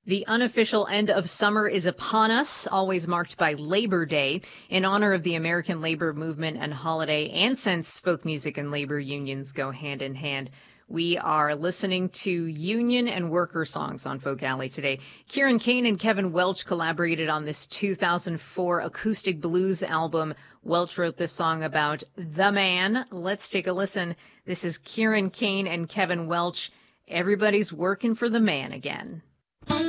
The unofficial end of summer is upon us, always marked by Labor Day, in honor of the American labor movement and holiday, and since folk music and labor unions go hand in hand. We are listening to union and worker songs on Folk Alley today. Kieran Kane and Kevin Welch collaborated on this 2004 acoustic blues album. Welch wrote this song about the man. Let's take a listen. This is Kieran Kane and Kevin Welch. Everybody's working for the man again.